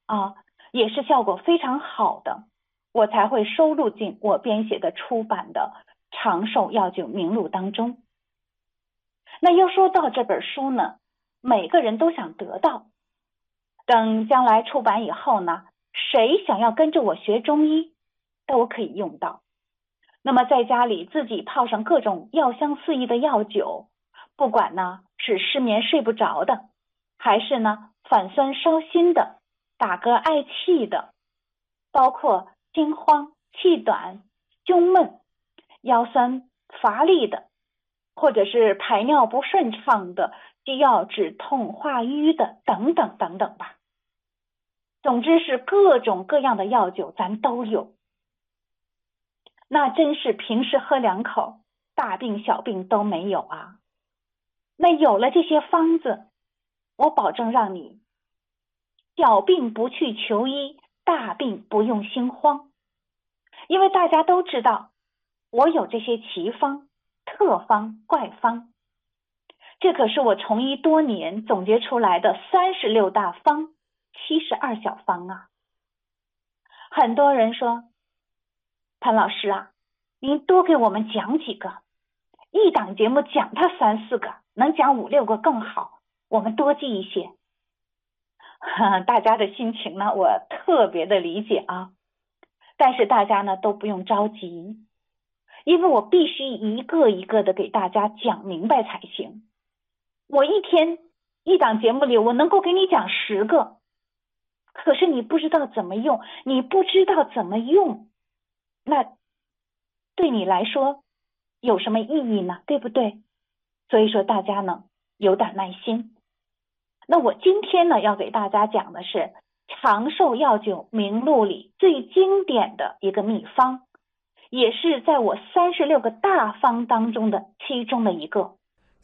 啊，也是效果非常好的，我才会收录进我编写的出版的长寿药酒名录当中。那要说到这本书呢，每个人都想得到，等将来出版以后呢，谁想要跟着我学中医都可以用到。那么在家里自己泡上各种药香四溢的药酒，不管呢是失眠睡不着的，还是呢反酸烧心的，打嗝嗳气的，包括心慌气短胸闷腰酸乏力的，或者是排尿不顺畅的，需要止痛化瘀的，等等等等吧。总之是各种各样的药酒咱都有，那真是平时喝两口，大病小病都没有啊。那有了这些方子，我保证让你小病不去求医，大病不用心慌。因为大家都知道，我有这些奇方、特方、怪方，这可是我从医多年总结出来的36大方、72小方啊。很多人说，潘老师啊，您多给我们讲几个，一档节目讲它3、4个，能讲5、6个更好，我们多记一些。大家的心情呢，我特别的理解啊。但是大家呢都不用着急，因为我必须一个一个的给大家讲明白才行。我一天一档节目里，我能够给你讲10个，可是你不知道怎么用，你不知道怎么用，那对你来说有什么意义呢？对不对？所以说大家呢有点耐心。那我今天呢要给大家讲的是长寿药酒名录里最经典的一个秘方，也是在我36个大方当中的其中的一个。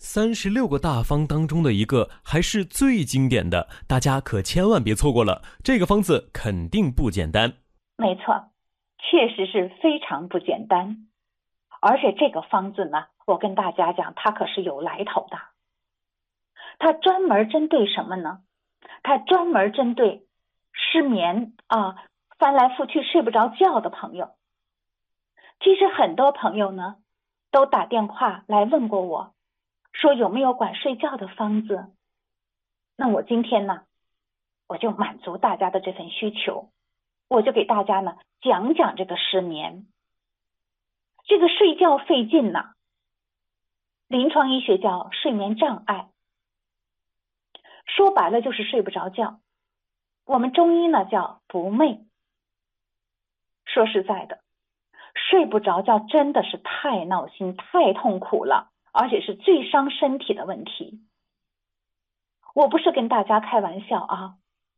36个大方当中的一个，还是最经典的，大家可千万别错过了，这个方子肯定不简单。 没错，确实是非常不简单。而且这个方子呢，我跟大家讲，它可是有来头的。它专门针对什么呢？它专门针对失眠啊，翻来覆去睡不着觉的朋友。其实很多朋友呢都打电话来问过我，说有没有管睡觉的方子。那我今天呢，我就满足大家的这份需求，我就给大家呢讲讲这个失眠。这个睡觉费劲呢，临床医学叫睡眠障碍，说白了就是睡不着觉。我们中医呢叫不寐。说实在的，睡不着觉真的是太闹心太痛苦了，而且是最伤身体的问题。我不是跟大家开玩笑啊。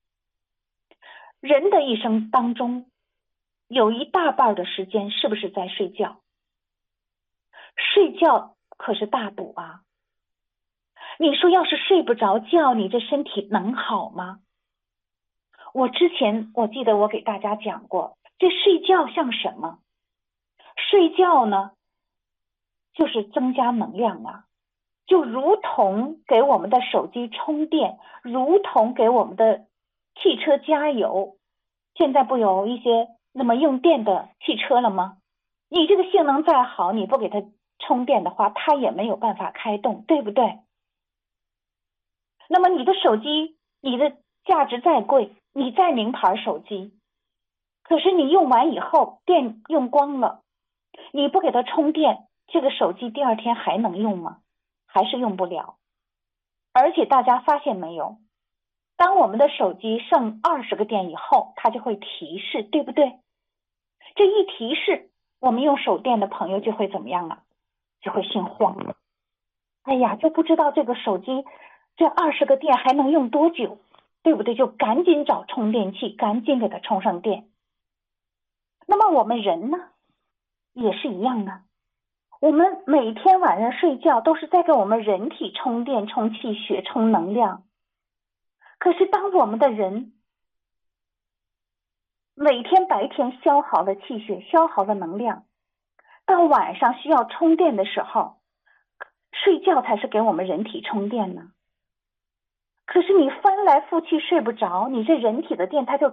人的一生当中有一大半的时间是不是在睡觉？睡觉可是大补啊。你说要是睡不着觉，你这身体能好吗？我之前我记得我给大家讲过，这睡觉像什么？睡觉呢就是增加能量啊，就如同给我们的手机充电，如同给我们的汽车加油。现在不有一些那么用电的汽车了吗？你这个性能再好，你不给它充电的话，它也没有办法开动，对不对？那么你的手机，你的价值再贵，你再名牌手机，可是你用完以后电用光了，你不给它充电，这个手机第2天还能用吗？还是用不了。而且大家发现没有，当我们的手机剩20个电以后，它就会提示，对不对？这一提示，我们用手电的朋友就会怎么样啊？就会心慌了。哎呀，就不知道这个手机这20个电还能用多久，对不对？就赶紧找充电器，赶紧给它充上电。那么我们人呢，也是一样啊。我们每天晚上睡觉都是在给我们人体充电、充气血、充能量。可是当我们的人每天白天消耗的气血、消耗的能量，到晚上需要充电的时候，睡觉才是给我们人体充电呢。可是你翻来覆去睡不着，你这人体的电它就